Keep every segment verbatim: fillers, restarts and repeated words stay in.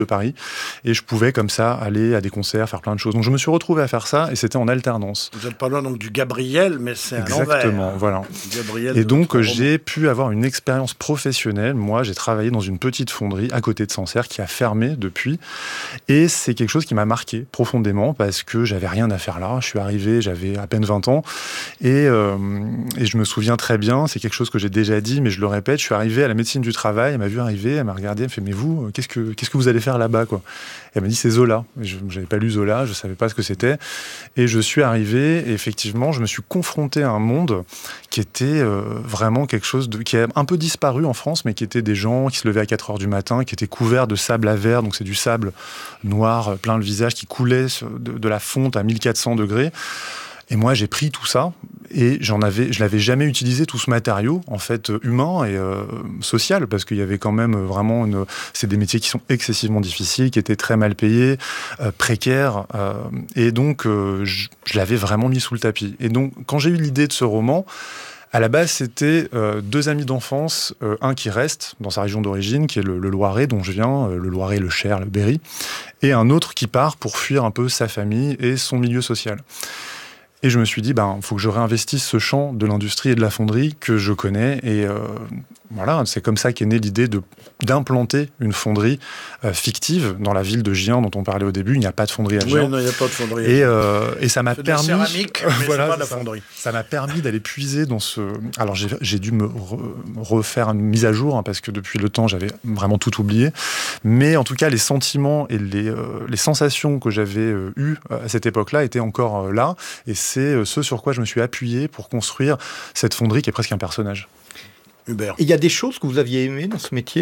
de Paris, et je pouvais comme ça aller à des concerts, faire plein de choses. Donc je me suis retrouvé à faire ça, et c'était en alternance. Vous n'êtes pas loin donc du Gabriel, mais c'est à l'envers. Exactement, voilà. Gabriel et donc j'ai pu avoir une expérience professionnelle. Moi, j'ai travaillé dans une petite fonderie à côté de Sancerre qui a fermé depuis, et c'est quelque chose qui m'a marqué profondément parce que j'avais rien à faire là. Je suis arrivé, j'avais à peine vingt ans, et, euh, et je me souviens très bien, c'est quelque chose que j'ai déjà dit, mais je le répète, je suis arrivé à la médecine du travail, elle m'a vu arriver, elle m'a regardé, elle me fait « Mais vous, qu'est-ce que, qu'est-ce que vous allez faire là-bas, quoi ?» Et elle m'a dit « C'est Zola ». Je n'avais pas lu Zola, je ne savais pas ce que c'était. Et je suis arrivé, et effectivement, je me suis confronté à un monde qui était euh, vraiment quelque chose de, qui a un peu disparu en France, mais qui était des gens qui se levaient à quatre heures du matin, qui étaient couverts de sable à verre, donc c'est du sable noir, plein le visage, qui coulait de, de la fonte à mille quatre cents degrés. Et moi, j'ai pris tout ça et j'en avais, je l'avais jamais utilisé, tout ce matériau, en fait, humain et euh, social, parce qu'il y avait quand même vraiment une... C'est des métiers qui sont excessivement difficiles, qui étaient très mal payés, euh, précaires. Euh, et donc, euh, je, je l'avais vraiment mis sous le tapis. Et donc, quand j'ai eu l'idée de ce roman, à la base, c'était euh, deux amis d'enfance, euh, un qui reste dans sa région d'origine, qui est le, le Loiret, dont je viens, euh, le Loiret, le Cher, le Berry, et un autre qui part pour fuir un peu sa famille et son milieu social. Et je me suis dit, ben, faut que je réinvestisse ce champ de l'industrie et de la fonderie que je connais. Et euh, voilà, c'est comme ça qu'est née l'idée de, d'implanter une fonderie euh, fictive dans la ville de Gien dont on parlait au début. Il n'y a pas de fonderie à Gien. Oui, non, il n'y a pas de fonderie. Et, euh, et ça m'a c'est permis... de la céramique, mais voilà, c'est pas de la ça, fonderie. Ça m'a permis d'aller puiser dans ce... Alors, j'ai, j'ai dû me re, refaire une mise à jour, hein, parce que depuis le temps, j'avais vraiment tout oublié. Mais en tout cas, les sentiments et les, euh, les sensations que j'avais euh, eues à cette époque-là étaient encore euh, là. Et c'est euh, ce sur quoi je me suis appuyé pour construire cette fonderie qui est presque un personnage. Hubert. Et il y a des choses que vous aviez aimées dans ce métier ?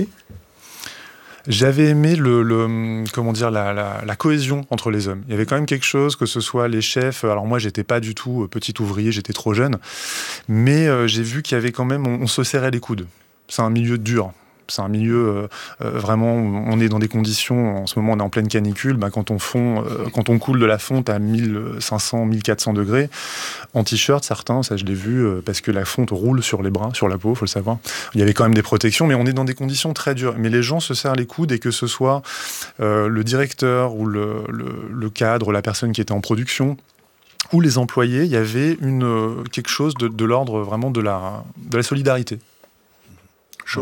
J'avais aimé le, le comment dire la, la, la cohésion entre les hommes. Il y avait quand même quelque chose, que ce soit les chefs. Alors moi, j'étais pas du tout petit ouvrier, j'étais trop jeune, mais euh, j'ai vu qu'il y avait quand même, on, on se serrait les coudes. C'est un milieu dur. C'est un milieu euh, euh, vraiment, on est dans des conditions, en ce moment on est en pleine canicule, bah, quand, on fond, euh, quand on coule de la fonte à mille cinq cents, mille quatre cents degrés, en t-shirt, certains, ça je l'ai vu, euh, parce que la fonte roule sur les bras, sur la peau, il faut le savoir. Il y avait quand même des protections, mais on est dans des conditions très dures. Mais les gens se serrent les coudes, et que ce soit euh, le directeur ou le, le, le cadre, la personne qui était en production, ou les employés, il y avait une, euh, quelque chose de, de l'ordre vraiment de la, de la solidarité. Sean ?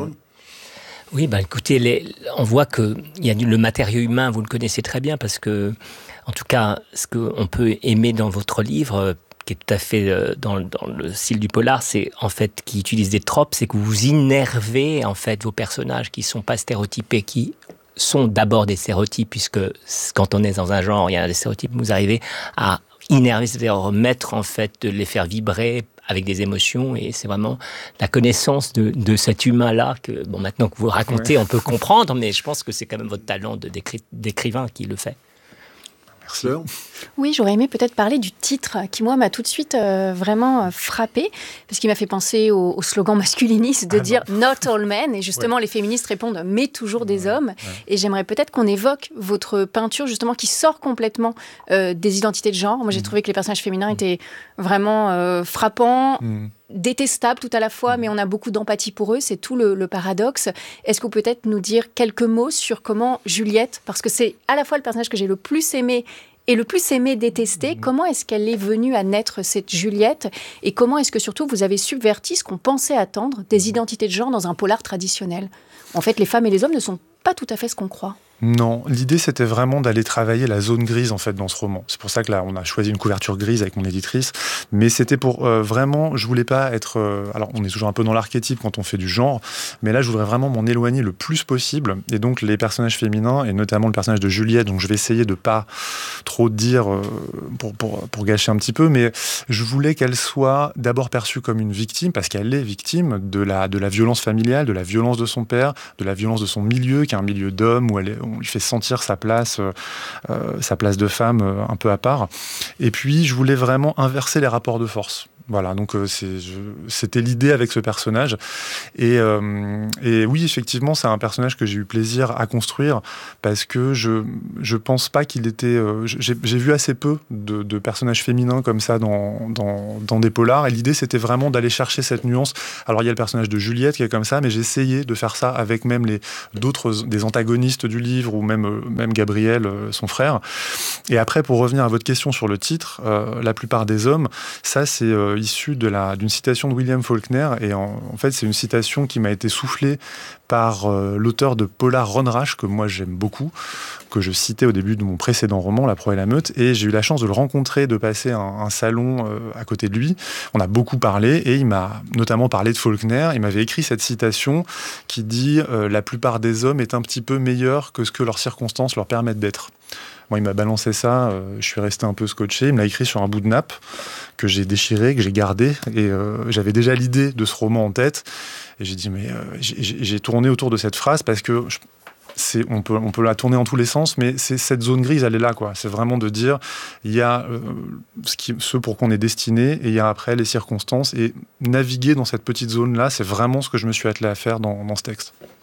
Oui, bah écoutez, les, on voit que y a du, le matériau humain, vous le connaissez très bien, parce que, en tout cas, ce qu'on peut aimer dans votre livre, qui est tout à fait euh, dans, dans le style du polar, c'est en fait qui utilise des tropes, c'est que vous innervez en fait vos personnages qui sont pas stéréotypés, qui sont d'abord des stéréotypes, puisque quand on est dans un genre, il y a des stéréotypes, vous arrivez à innerver, c'est-à-dire remettre en fait, de les faire vibrer avec des émotions, et c'est vraiment la connaissance de, de cet humain-là que, bon, maintenant que vous racontez, ouais. on peut comprendre, mais je pense que c'est quand même votre talent de d'écri- d'écrivain qui le fait. Merci. Oui, j'aurais aimé peut-être parler du titre qui, moi, m'a tout de suite euh, vraiment frappée, parce qu'il m'a fait penser au, au slogan masculiniste de ah dire « Not all men », et justement, ouais. les féministes répondent « Mais toujours des ouais, hommes ouais. ». Et j'aimerais peut-être qu'on évoque votre peinture, justement, qui sort complètement euh, des identités de genre. Moi, j'ai mmh. trouvé que les personnages féminins mmh. étaient vraiment euh, frappants, mmh. détestables tout à la fois, mmh. mais on a beaucoup d'empathie pour eux, c'est tout le, le paradoxe. Est-ce que vous pouvez peut-être nous dire quelques mots sur comment Juliette, parce que c'est à la fois le personnage que j'ai le plus aimé et le plus aimé détester, mmh. comment est-ce qu'elle est venue à naître, cette Juliette, et comment est-ce que surtout vous avez subverti ce qu'on pensait attendre des identités de genre dans un polar traditionnel ? En fait, les femmes et les hommes ne sont pas tout à fait ce qu'on croit. Non, l'idée c'était vraiment d'aller travailler la zone grise en fait dans ce roman. C'est pour ça que là on a choisi une couverture grise avec mon éditrice, mais c'était pour euh, vraiment, je voulais pas être, euh, alors on est toujours un peu dans l'archétype quand on fait du genre, mais là je voudrais vraiment m'en éloigner le plus possible, et donc les personnages féminins, et notamment le personnage de Juliette, donc je vais essayer de pas trop dire euh, pour, pour, pour gâcher un petit peu, mais je voulais qu'elle soit d'abord perçue comme une victime, parce qu'elle est victime de la, de la violence familiale, de la violence de son père, de la violence de son milieu, qui est un milieu d'hommes où elle est, on lui fait sentir sa place, euh, sa place de femme euh, un peu à part. Et puis, je voulais vraiment inverser les rapports de force. Voilà, donc euh, c'est, je, c'était l'idée avec ce personnage. Et, euh, et oui, effectivement, c'est un personnage que j'ai eu plaisir à construire parce que je je pense pas qu'il était... Euh, j'ai, j'ai vu assez peu de, de personnages féminins comme ça dans, dans, dans des polars. Et l'idée, c'était vraiment d'aller chercher cette nuance. Alors, il y a le personnage de Juliette qui est comme ça, mais j'ai essayé de faire ça avec même les, d'autres, des antagonistes du livre ou même, même Gabriel, son frère. Et après, pour revenir à votre question sur le titre, euh, la plupart des hommes, ça, c'est... Euh, issu de la, d'une citation de William Faulkner, et en, en fait c'est une citation qui m'a été soufflée par euh, l'auteur de Polar Ron Rash, que moi j'aime beaucoup, que je citais au début de mon précédent roman, La proie et la meute, et j'ai eu la chance de le rencontrer, de passer un, un salon euh, à côté de lui. On a beaucoup parlé, et il m'a notamment parlé de Faulkner. Il m'avait écrit cette citation qui dit euh, « La plupart des hommes est un petit peu meilleur que ce que leurs circonstances leur permettent d'être ». Moi, il m'a balancé ça, euh, je suis resté un peu scotché. Il me l'a écrit sur un bout de nappe que j'ai déchiré, que j'ai gardé. Et euh, j'avais déjà l'idée de ce roman en tête. Et j'ai dit, mais euh, j'ai, j'ai tourné autour de cette phrase parce que je, c'est, on, peut, on peut la tourner en tous les sens, mais c'est, cette zone grise, elle est là, quoi. C'est vraiment de dire, il y a euh, ce, qui, ce pour qu'on est destiné, et il y a après les circonstances. Et naviguer dans cette petite zone-là, c'est vraiment ce que je me suis attelé à faire dans, dans ce texte.